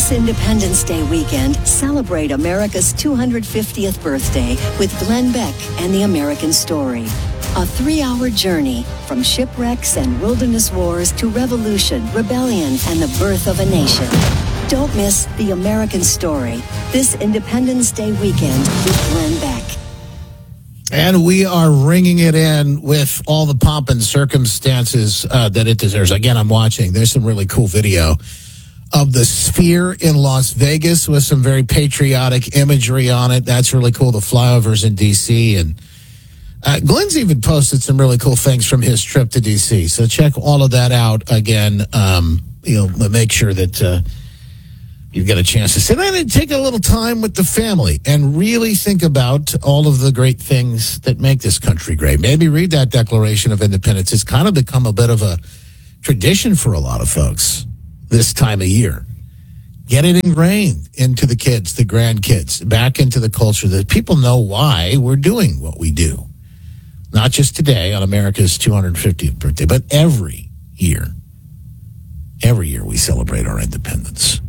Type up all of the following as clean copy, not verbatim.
This Independence Day weekend, celebrate America's 250th birthday with Glenn Beck and the American Story. A 3-hour journey from shipwrecks and wilderness wars to revolution, rebellion, and the birth of a nation. Don't miss the American Story this Independence Day weekend with Glenn Beck. And we are ringing it in with all the pomp and circumstances that it deserves. Again, I'm watching. There's some really cool video of the Sphere in Las Vegas with some very patriotic imagery on it. That's really cool. The flyovers in D.C. And Glenn's even posted some really cool things from his trip to D.C. So check all of that out again. Make sure that you've got a chance to sit down and take a little time with the family and really think about all of the great things that make this country great. Maybe read that Declaration of Independence. It's kind of become a bit of a tradition for a lot of folks this time of year. Get it ingrained into the kids, the grandkids, back into the culture that people know why we're doing what we do. Not just today on America's 250th birthday, but every year. Every year we celebrate our independence.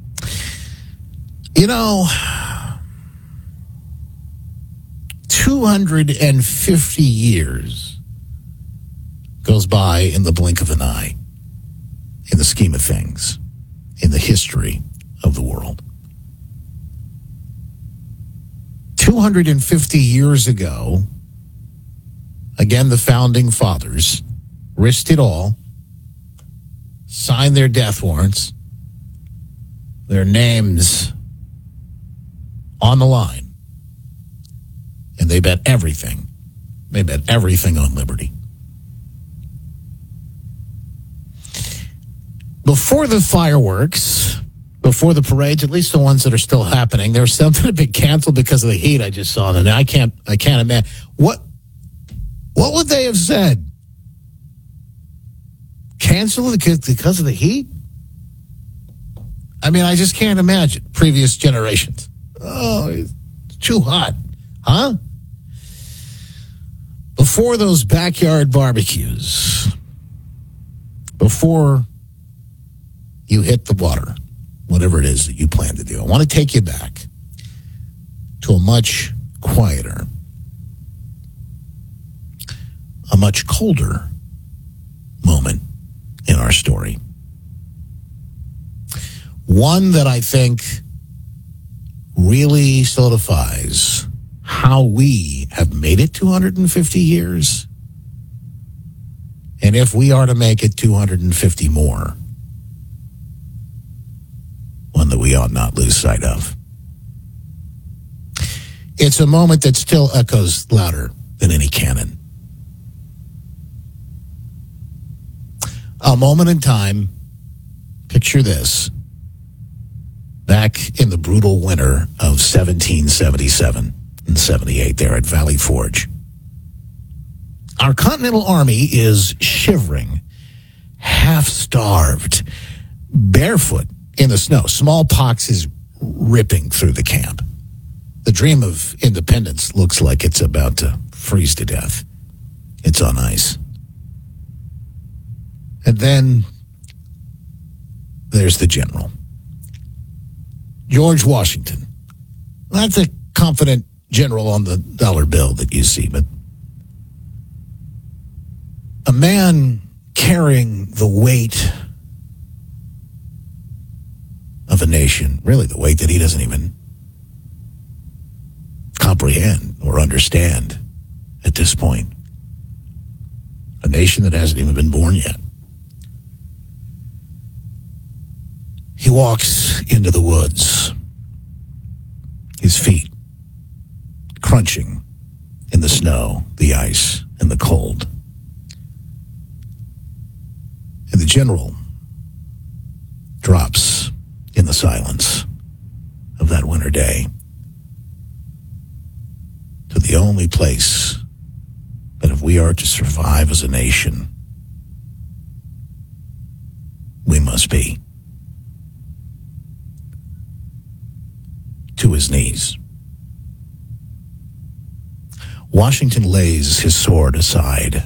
250 years goes by in the blink of an eye, in the scheme of things, in the history of the world. 250 years ago, again, the founding fathers risked it all, signed their death warrants, their names on the line, and they bet everything. They bet everything on liberty. Before the fireworks, before the parades, at least the ones that are still happening, there was something that had been canceled because of the heat I just saw. And I can't imagine. What would they have said? Cancel it because of the heat? I mean, I just can't imagine previous generations. Oh, it's too hot. Huh? Before those backyard barbecues, before you hit the water, whatever it is that you plan to do, I want to take you back to a much quieter, a much colder moment in our story. One that I think really solidifies how we have made it 250 years. And if we are to make it 250 more, one that we ought not lose sight of. It's a moment that still echoes louder than any cannon. A moment in time, picture this, back in the brutal winter of 1777 and 78 there at Valley Forge. Our Continental Army is shivering, half-starved, barefoot in the snow. Smallpox is ripping through the camp. The dream of independence looks like it's about to freeze to death. It's on ice. And then there's the general, George Washington. Not the confident general on the dollar bill that you see, but a man carrying the weight of a nation, really the weight that he doesn't even comprehend or understand at this point. A nation that hasn't even been born yet. He walks into the woods, his feet crunching in the snow, the ice, and the cold. And the general drops in the silence of that winter day to the only place that if we are to survive as a nation, we must be. To his knees. Washington lays his sword aside,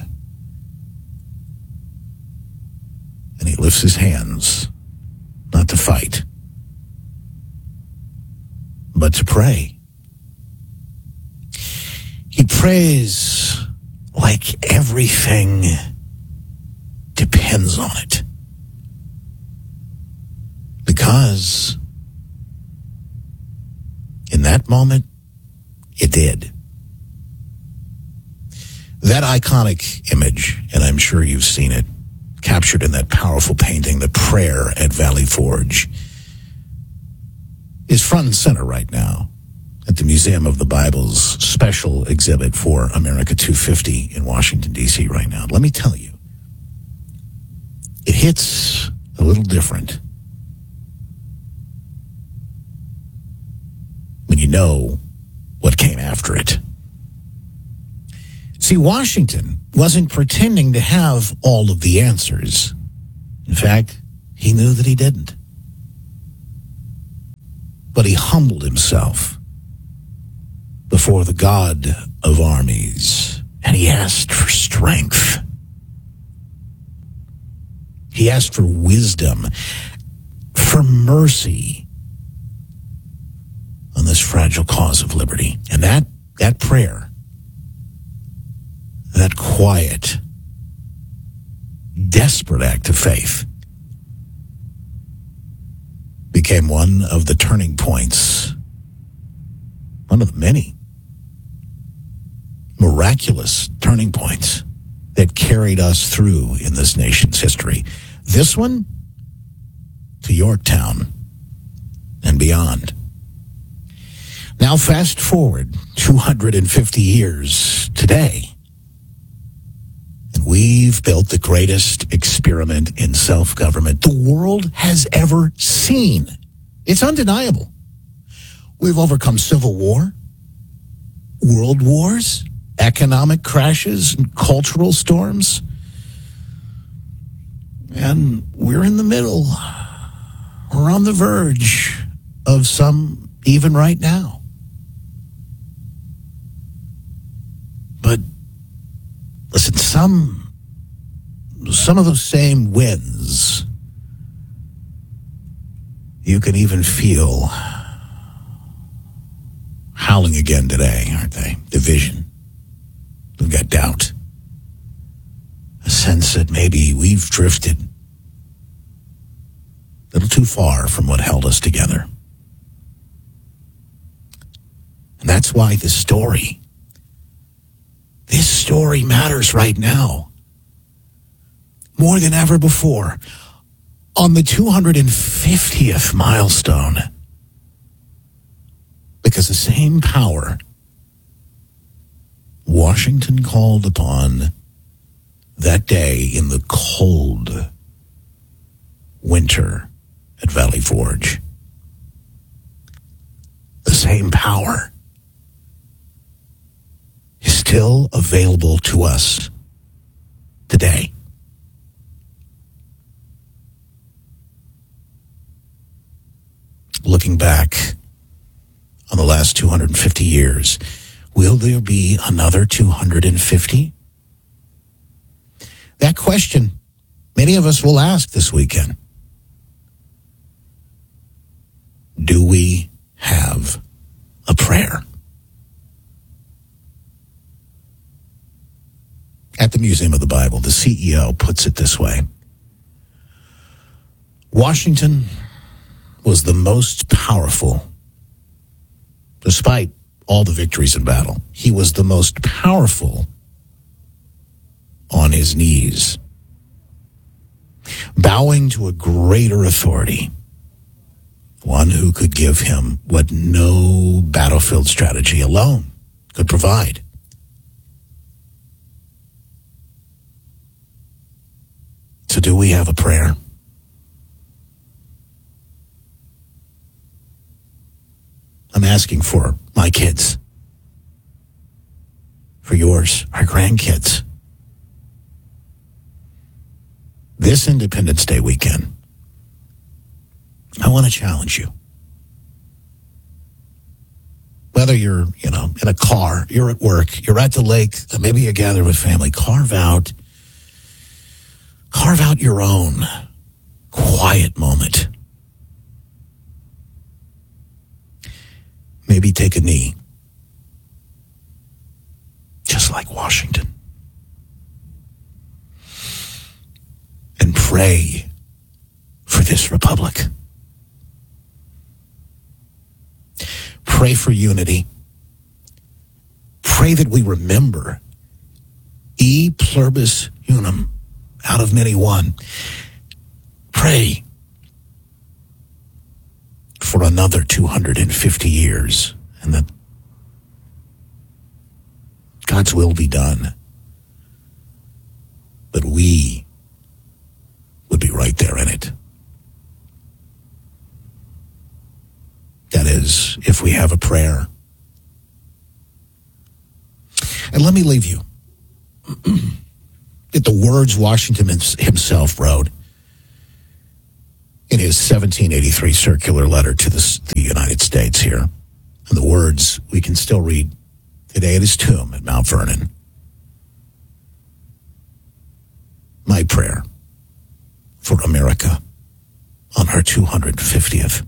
and he lifts his hands, not to fight, but to pray. He prays like everything depends on it. Because in that moment, it did. That iconic image, and I'm sure you've seen it, captured in that powerful painting, The Prayer at Valley Forge, is front and center right now at the Museum of the Bible's special exhibit for America 250 in Washington, D.C. right now. Let me tell you, it hits a little different when you know what came after it. See, Washington wasn't pretending to have all of the answers. In fact, he knew that he didn't. But he humbled himself before the God of armies, and he asked for strength. He asked for wisdom, for mercy on this fragile cause of liberty. And that prayer, that quiet, desperate act of faith became one of the turning points, one of the many miraculous turning points that carried us through in this nation's history. This one to Yorktown and beyond. Now fast forward 250 years today, and we've built the greatest experiment in self-government the world has ever seen. It's undeniable. We've overcome civil war, world wars, economic crashes, and cultural storms. And we're in the middle. We're on the verge of some even right now. But listen, some of those same winds you can even feel howling again today, aren't they? Division. We've got doubt. A sense that maybe we've drifted a little too far from what held us together. And that's why this story matters right now. More than ever before. On the 250th milestone. Because the same power Washington called upon that day in the cold winter at Valley Forge. The same power is still available to us today. Looking back on the last 250 years, will there be another 250? That question many of us will ask this weekend. Do we have a prayer? At the Museum of the Bible, the CEO puts it this way. Washington was the most powerful, despite all the victories in battle. He was the most powerful on his knees, bowing to a greater authority, one who could give him what no battlefield strategy alone could provide. So do we have a prayer? I'm asking for my kids, for yours, our grandkids. This Independence Day weekend, I want to challenge you. Whether you're, in a car, you're at work, you're at the lake, maybe you gather with family, carve out your own quiet moment. maybe take a knee, just like Washington, and pray for this republic. Pray for unity. Pray that we remember e pluribus unum, out of many one. Pray for another 250 years and that God's will be done. But we would be right there in it. That is, if we have a prayer. And let me leave you at the words Washington himself wrote in his 1783 circular letter to the United States here. And the words we can still read today at his tomb at Mount Vernon. My prayer for America on her 250th.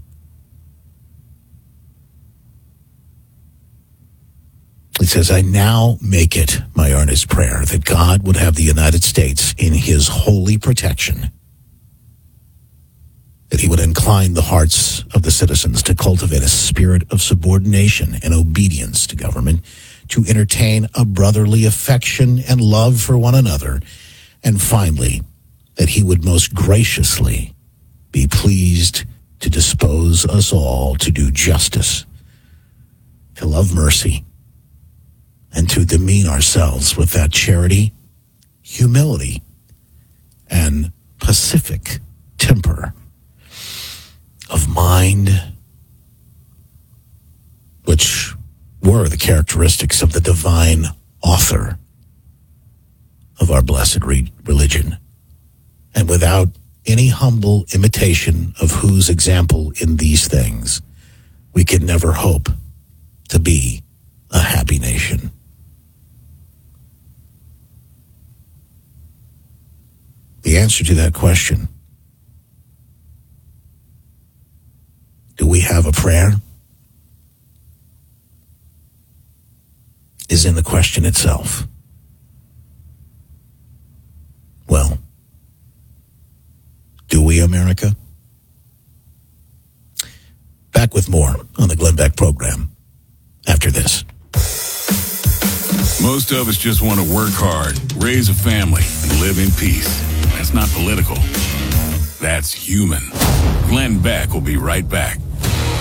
It says, I now make it my earnest prayer that God would have the United States in his holy protection, that he would incline the hearts of the citizens to cultivate a spirit of subordination and obedience to government, to entertain a brotherly affection and love for one another, and finally, that he would most graciously be pleased to dispose us all to do justice, to love mercy, and to demean ourselves with that charity, humility, and pacific temper of mind, which were the characteristics of the divine author of our blessed religion, and without any humble imitation of whose example in these things we can never hope to be a happy nation. The answer to that question, do we have a prayer, is in the question itself. Well, do we, America? Back with more on the Glenn Beck program after this. Most of us just want to work hard, raise a family, and live in peace. That's not political. That's human. Glenn Beck will be right back.